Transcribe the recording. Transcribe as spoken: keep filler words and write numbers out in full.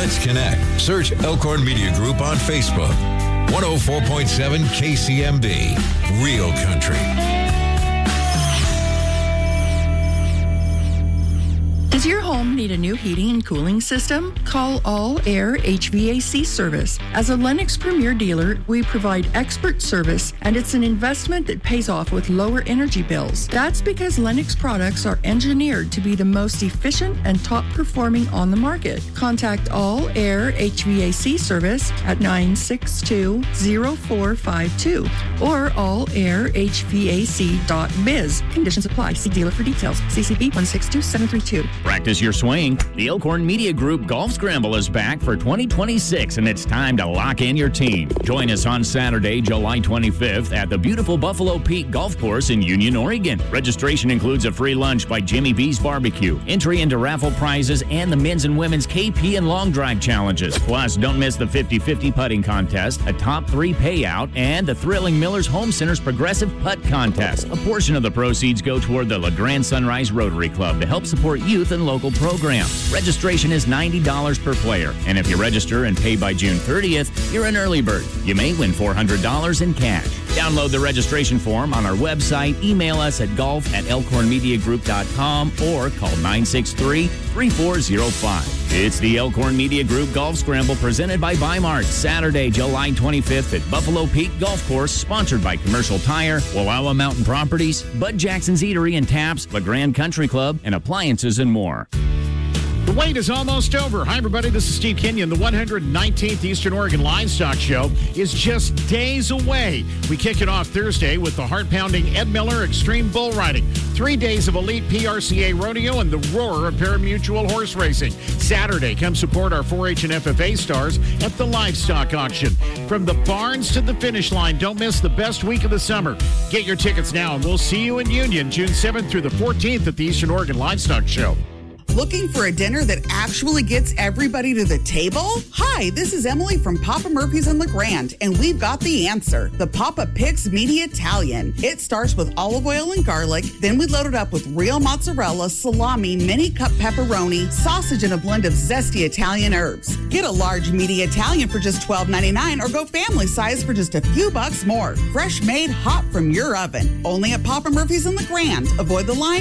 Let's connect. Search Elkhorn Media Group on Facebook. one oh four point seven K C M B. Real Country. Does your home need a new heating and cooling system? Call All Air H V A C Service. As a Lennox Premier dealer, we provide expert service, and it's an investment that pays off with lower energy bills. That's because Lennox products are engineered to be the most efficient and top performing on the market. Contact All Air H V A C Service at nine six two, zero four five two or all air h v a c dot biz. Conditions apply. See dealer for details. C C B one six two seven three two. Practice your swing. The Elkhorn Media Group Golf Scramble is back for twenty twenty-six, and it's time to lock in your team. Join us on Saturday, July twenty-fifth at the beautiful Buffalo Peak Golf Course in Union, Oregon. Registration includes a free lunch by Jimmy B's Barbecue, entry into raffle prizes, and the men's and women's K P and long drive challenges. Plus, don't miss the fifty-fifty putting contest, a top three payout, and the thrilling Miller's Home Center's Progressive Putt Contest. A portion of the proceeds go toward the LeGrand Sunrise Rotary Club to help support youth and local programs. Registration is ninety dollars per player, and if you register and pay by June thirtieth, you're an early bird. You may win four hundred dollars in cash. Download the registration form on our website, email us at golf at elkhorn media group dot com, or call nine six three, three four zero five. It's the Elkhorn Media Group Golf Scramble presented by Weimart, Saturday, July twenty-fifth at Buffalo Peak Golf Course, sponsored by Commercial Tire, Wallowa Mountain Properties, Bud Jackson's Eatery and Taps, LeGrand Country Club, and Appliances and more. The wait is almost over. Hi, everybody. This is Steve Kenyon. The one hundred nineteenth Eastern Oregon Livestock Show is just days away. We kick it off Thursday with the heart-pounding Ed Miller Extreme Bull Riding. Three days of elite P R C A rodeo and the roar of pari-mutuel horse racing. Saturday, come support our four H and F F A stars at the livestock auction. From the barns to the finish line, don't miss the best week of the summer. Get your tickets now, and we'll see you in Union June seventh through the fourteenth at the Eastern Oregon Livestock Show. Looking for a dinner that actually gets everybody to the table? Hi, this is Emily from Papa Murphy's in LeGrand, and we've got the answer. The Papa Picks Mini Italian. It starts with olive oil and garlic, then we load it up with real mozzarella, salami, mini cup pepperoni, sausage, and a blend of zesty Italian herbs. Get a large meaty Italian for just twelve ninety-nine, or go family size for just a few bucks more. Fresh made, hot from your oven. Only at Papa Murphy's in LeGrand. Avoid the line